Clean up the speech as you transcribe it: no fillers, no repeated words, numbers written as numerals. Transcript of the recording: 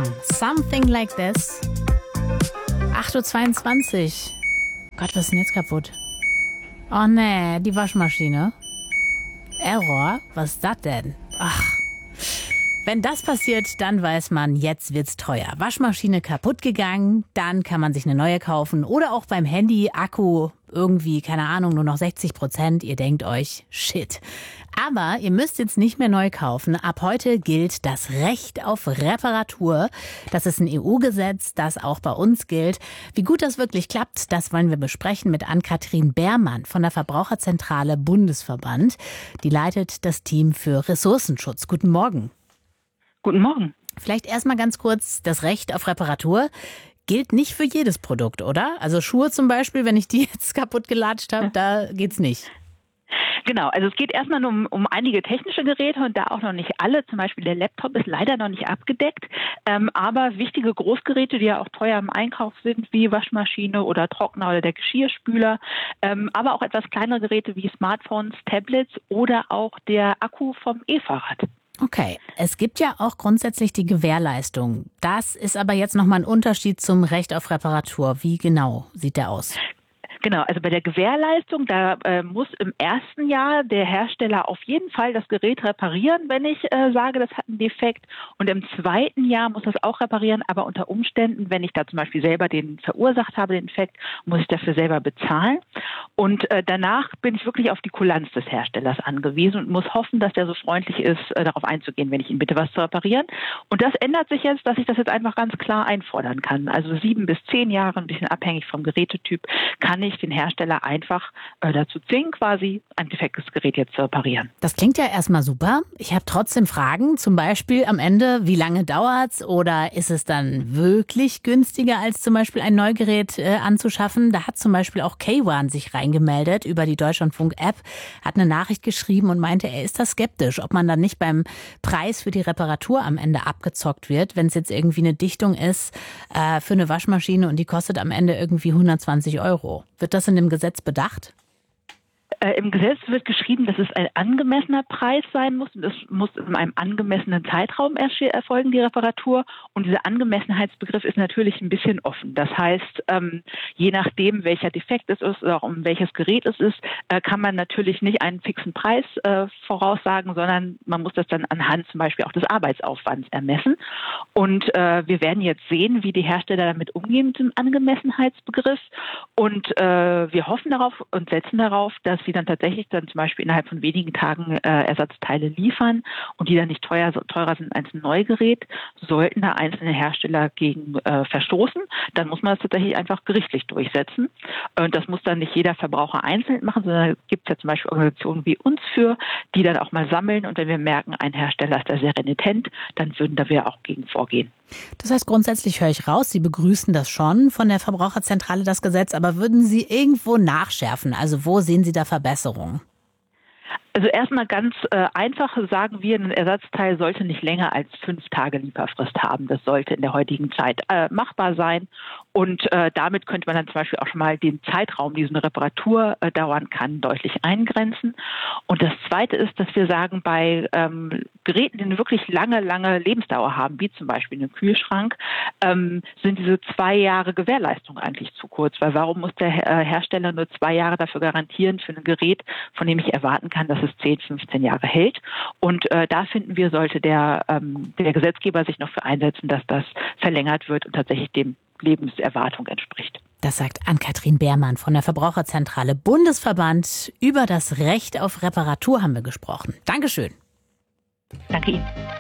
Something Like This. 8:22 Uhr. Gott, was ist denn jetzt kaputt? Oh nee, die Waschmaschine. Error? Was ist das denn? Ach. Wenn das passiert, dann weiß man, jetzt wird's teuer. Waschmaschine kaputt gegangen, dann kann man sich eine neue kaufen. Oder auch beim Handy, Akku irgendwie, keine Ahnung, nur noch 60%. Ihr denkt euch, shit. Aber ihr müsst jetzt nicht mehr neu kaufen. Ab heute gilt das Recht auf Reparatur. Das ist ein EU-Gesetz, das auch bei uns gilt. Wie gut das wirklich klappt, das wollen wir besprechen mit Ann-Kathrin Beermann von der Verbraucherzentrale Bundesverband. Die leitet das Team für Ressourcenschutz. Guten Morgen. Guten Morgen. Vielleicht erstmal ganz kurz, das Recht auf Reparatur gilt nicht für jedes Produkt, oder? Also Schuhe zum Beispiel, wenn ich die jetzt kaputt gelatscht habe, da geht's nicht. Genau, also es geht erstmal nur um einige technische Geräte und da auch noch nicht alle. Zum Beispiel der Laptop ist leider noch nicht abgedeckt. Aber wichtige Großgeräte, die ja auch teuer im Einkauf sind, wie Waschmaschine oder Trockner oder der Geschirrspüler, aber auch etwas kleinere Geräte wie Smartphones, Tablets oder auch der Akku vom E-Fahrrad. Okay, es gibt ja auch grundsätzlich die Gewährleistung. Das ist aber jetzt nochmal ein Unterschied zum Recht auf Reparatur. Wie genau sieht der aus? Genau, also bei der Gewährleistung, da muss im ersten Jahr der Hersteller auf jeden Fall das Gerät reparieren, wenn ich sage, das hat einen Defekt. Und im zweiten Jahr muss das auch reparieren, aber unter Umständen, wenn ich da zum Beispiel selber den verursacht habe, den Defekt, muss ich dafür selber bezahlen. Und danach bin ich wirklich auf die Kulanz des Herstellers angewiesen und muss hoffen, dass der so freundlich ist, darauf einzugehen, wenn ich ihn bitte, was zu reparieren. Und das ändert sich jetzt, dass ich das jetzt einfach ganz klar einfordern kann. Also 7 bis 10 Jahre, ein bisschen abhängig vom Gerätetyp, kann ich den Hersteller einfach dazu zwingen, quasi ein defektes Gerät jetzt zu reparieren. Das klingt ja erstmal super. Ich habe trotzdem Fragen, zum Beispiel am Ende, wie lange dauert's oder ist es dann wirklich günstiger, als zum Beispiel ein Neugerät anzuschaffen? Da hat zum Beispiel auch K1 sich reingemeldet über die Deutschlandfunk-App, hat eine Nachricht geschrieben und meinte, er ist da skeptisch, ob man dann nicht beim Preis für die Reparatur am Ende abgezockt wird, wenn es jetzt irgendwie eine Dichtung ist für eine Waschmaschine und die kostet am Ende irgendwie 120 €. Wird das in dem Gesetz bedacht? Im Gesetz wird geschrieben, dass es ein angemessener Preis sein muss und es muss in einem angemessenen Zeitraum erfolgen, die Reparatur. Und dieser Angemessenheitsbegriff ist natürlich ein bisschen offen. Das heißt, je nachdem, welcher Defekt es ist oder auch um welches Gerät es ist, kann man natürlich nicht einen fixen Preis voraussagen, sondern man muss das dann anhand zum Beispiel auch des Arbeitsaufwands ermessen. Und wir werden jetzt sehen, wie die Hersteller damit umgehen mit dem Angemessenheitsbegriff. Und wir hoffen darauf und setzen darauf, dass sie dann tatsächlich dann zum Beispiel innerhalb von wenigen Tagen Ersatzteile liefern und die dann nicht teurer sind als ein Neugerät. Sollten da einzelne Hersteller gegen verstoßen, dann muss man das tatsächlich einfach gerichtlich durchsetzen. Und das muss dann nicht jeder Verbraucher einzeln machen, sondern gibt es ja zum Beispiel Organisationen wie uns für, die dann auch mal sammeln. Und wenn wir merken, ein Hersteller ist da sehr renitent, dann würden da wir auch gegen vorgehen. Das heißt, grundsätzlich höre ich raus, Sie begrüßen das schon von der Verbraucherzentrale, das Gesetz, aber würden Sie irgendwo nachschärfen? Also wo sehen Sie da Verbesserungen? Also erstmal ganz einfach sagen wir, ein Ersatzteil sollte nicht länger als 5 Tage Lieferfrist haben. Das sollte in der heutigen Zeit machbar sein. Und damit könnte man dann zum Beispiel auch schon mal den Zeitraum, die so eine Reparatur dauern kann, deutlich eingrenzen. Und das Zweite ist, dass wir sagen, bei Geräten, die eine wirklich lange Lebensdauer haben, wie zum Beispiel einen Kühlschrank, sind diese 2 Jahre Gewährleistung eigentlich zu kurz. Weil warum muss der Hersteller nur 2 Jahre dafür garantieren für ein Gerät, von dem ich erwarten kann, dass es 10, 15 Jahre hält? Und da finden wir, sollte der Gesetzgeber sich noch für einsetzen, dass das verlängert wird und tatsächlich dem Lebenserwartung entspricht. Das sagt Ann-Kathrin Beermann von der Verbraucherzentrale Bundesverband. Über das Recht auf Reparatur haben wir gesprochen. Dankeschön. Danke Ihnen.